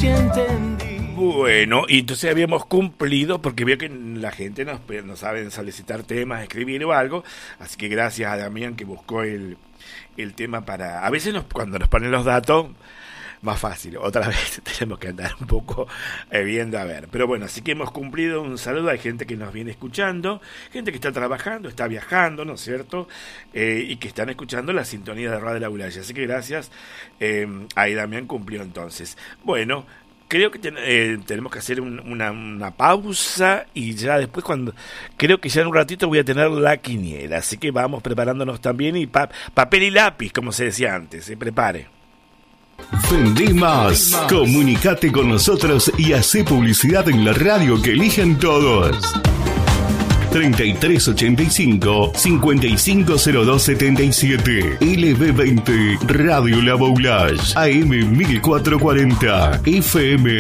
si entendí. Bueno, y entonces habíamos cumplido porque veo que la gente nos sabe solicitar temas, escribir o algo, así que gracias a Damián que buscó el tema para... A veces cuando nos ponen los datos, más fácil, otra vez tenemos que andar un poco viendo a ver. Pero bueno, así que hemos cumplido. Un saludo, hay gente que nos viene escuchando, gente que está trabajando, está viajando, ¿no es cierto? Y que están escuchando la sintonía de Radio La Aulaya, así que gracias. Ahí Damián cumplió entonces. Bueno, creo que tenemos que hacer una pausa y ya después creo que ya en un ratito voy a tener la quiniela, así que vamos preparándonos también y papel y lápiz, como se decía antes, se prepare. Vendí más. Comunicate con nosotros y hacé publicidad en la radio que eligen todos. 3385-550277. LB20 Radio La Boulage AM 1440 FM